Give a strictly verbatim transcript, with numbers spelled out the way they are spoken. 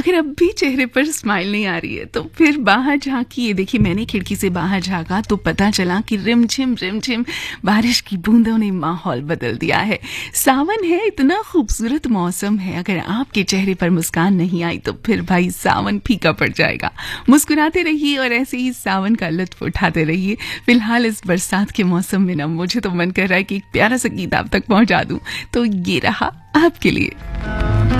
अगर अब भी चेहरे पर स्माइल नहीं आ रही है तो फिर बाहर झांकिए। देखिए, मैंने खिड़की से बाहर झांका तो पता चला कि रिमझिम रिमझिम बारिश की बूंदों ने माहौल बदल दिया है। सावन है, इतना खूबसूरत मौसम है। अगर आपके चेहरे पर मुस्कान नहीं आई तो फिर भाई सावन फीका पड़ जाएगा। मुस्कुराते रहिए और ऐसे ही सावन का लुत्फ उठाते रहिए। फिलहाल इस बरसात के मौसम में ना मुझे तो मन कर रहा है कि एक प्यारा सा गीत आप तक पहुंचा दूं, तो ये रहा आपके लिए।